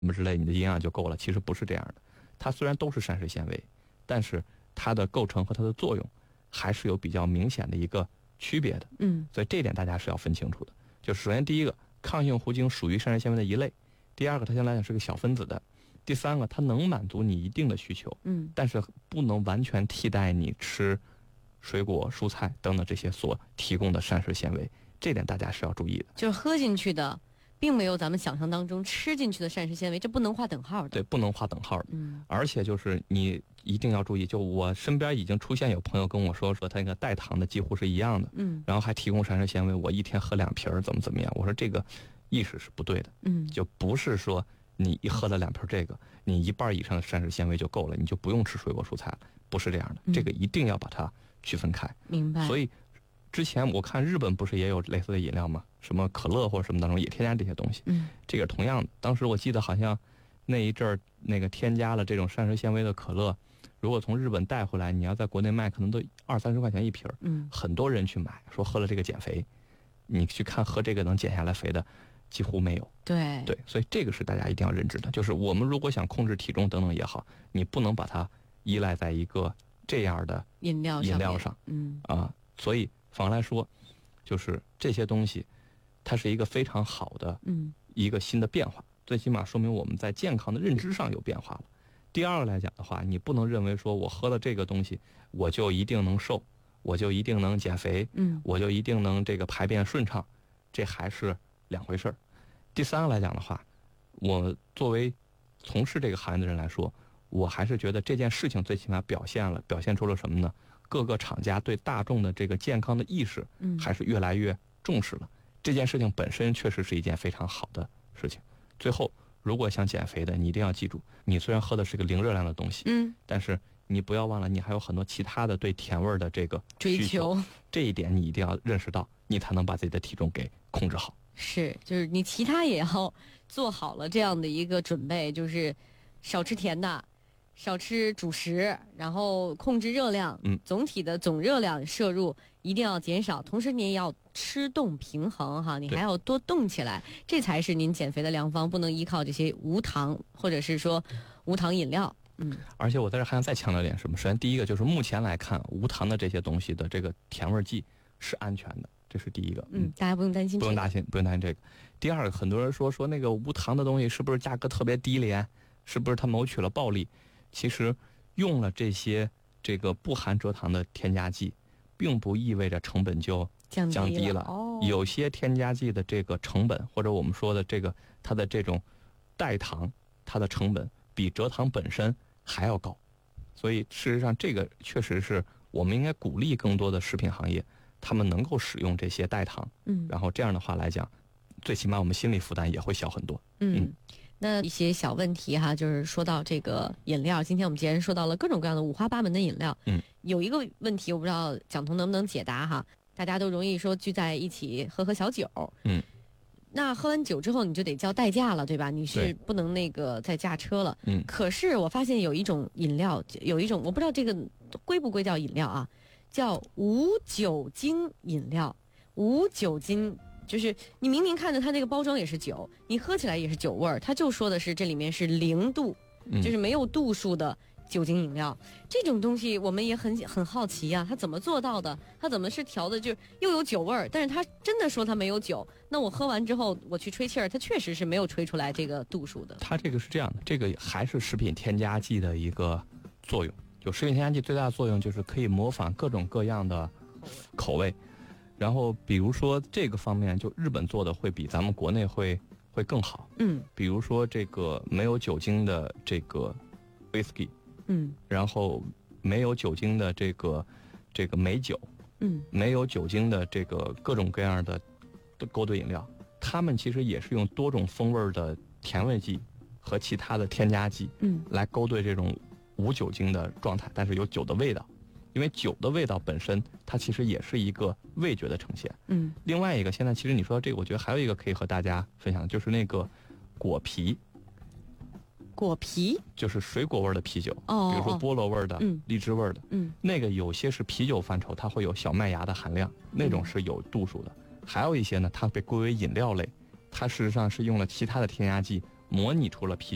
么之类，你的营养就够了。其实不是这样的，它虽然都是膳食纤维，但是它的构成和它的作用还是有比较明显的一个区别的。所以这一点大家是要分清楚的。就首先第一个，抗性糊精属于膳食纤维的一类；第二个，它相对来讲是个小分子的；第三个，它能满足你一定的需求，但是不能完全替代你吃水果、蔬菜等等这些所提供的膳食纤维。这点大家是要注意的。 就是喝进去的并没有咱们想象当中吃进去的膳食纤维，这不能划等号的。 对，不能划等号的。而且就是你一定要注意，就我身边已经出现有朋友跟我说他那个代糖的几乎是一样的，然后还提供膳食纤维，我一天喝2瓶怎么样？我说这个意识是不对的，就不是说你一喝了2瓶这个，你1半以上的膳食纤维就够了，你就不用吃水果蔬菜了，不是这样的，这个一定要把它区分开。 明白。 所以之前我看日本不是也有类似的饮料吗？什么可乐或者什么当中也添加这些东西，这个同样的。当时我记得好像那一阵儿那个添加了这种膳食纤维的可乐，如果从日本带回来，你要在国内卖，可能都20-30块钱一瓶，很多人去买，说喝了这个减肥。你去看喝这个能减下来肥的，几乎没有。 对， 所以这个是大家一定要认知的，就是我们如果想控制体重等等也好，你不能把它依赖在一个这样的饮料上。 所以反过来说，就是这些东西，它是一个非常好的一个新的变化，最起码说明我们在健康的认知上有变化了。第二个来讲的话，你不能认为说我喝了这个东西，我就一定能瘦，我就一定能减肥，我就一定能这个排便顺畅，这还是两回事儿。第三个来讲的话，我作为从事这个行业的人来说，我还是觉得这件事情最起码表现出了什么呢？各个厂家对大众的这个健康的意识，还是越来越重视了。这件事情本身确实是一件非常好的事情。最后，如果想减肥的，你一定要记住，你虽然喝的是个零热量的东西，但是你不要忘了，你还有很多其他的对甜味的这个追求， 这一点你一定要认识到，你才能把自己的体重给控制好。 是，就是你其他也要做好了这样的一个准备，就是少吃甜的，少吃主食，然后控制热量，总体的总热量摄入一定要减少，同时你也要吃动平衡哈，你还要多动起来，这才是您减肥的良方，不能依靠这些无糖或者是说无糖饮料。 而且我在这还想再强调点什么？首先第一个就是目前来看，无糖的这些东西的这个甜味剂是安全的，这是第一个。 大家不用担心， 不用担心这个。第二个，很多人说那个无糖的东西是不是价格特别低廉？是不是它谋取了暴利？其实用了这些这个不含蔗糖的添加剂，并不意味着成本就降低了。有些添加剂的这个成本，或者我们说的这个它的这种代糖，它的成本比蔗糖本身还要高。所以事实上，这个确实是我们应该鼓励更多的食品行业，他们能够使用这些代糖。然后这样的话来讲，最起码我们心理负担也会小很多。 那一些小问题哈，就是说到这个饮料，今天我们既然说到了各种各样的五花八门的饮料，有一个问题我不知道蒋彤能不能解答哈。大家都容易说聚在一起喝小酒，那喝完酒之后你就得交代驾了，对吧？你是不能那个再驾车了。可是我发现有一种饮料，有一种我不知道这个归不归叫饮料啊，叫无酒精饮料。无酒精就是你明明看着它那个包装也是酒，你喝起来也是酒味儿，它就说的是这里面是0度，就是没有度数的酒精饮料。这种东西我们也很好奇啊，它怎么做到的？它怎么是调的就又有酒味儿，但是它真的说它没有酒，那我喝完之后我去吹气儿，它确实是没有吹出来这个度数的。 它这个是这样的，这个还是食品添加剂的一个作用。就食品添加剂最大的作用就是可以模仿各种各样的口味。然后比如说这个方面，就日本做的会比咱们国内会更好。比如说这个没有酒精的这个 whisky，然后没有酒精的这个美酒，没有酒精的这个各种各样的勾兑饮料，他们其实也是用多种风味的甜味剂和其他的添加剂，来勾兑这种无酒精的状态，但是有酒的味道。因为酒的味道本身，它其实也是一个味觉的呈现。另外一个，现在其实你说这个，我觉得还有一个可以和大家分享，就是那个果啤。 果啤就是水果味的啤酒，比如说菠萝味的、荔枝味的，那个有些是啤酒范畴，它会有小麦芽的含量，那种是有度数的。还有一些呢，它被归为饮料类，它事实上是用了其他的添加剂模拟出了啤酒。